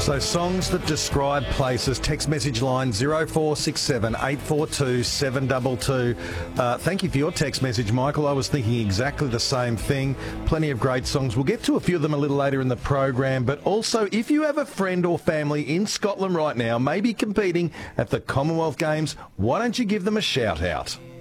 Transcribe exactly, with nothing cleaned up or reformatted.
So songs that describe places, text message line zero four six seven eight four two seven two two. Uh, thank you for your text message, Michael. I was thinking exactly the same thing. Plenty of great songs. We'll get to a few of them a little later in the program, but also if you have a friend or family in Scotland right now, maybe competing at the Commonwealth Games, why don't you give them a shout out?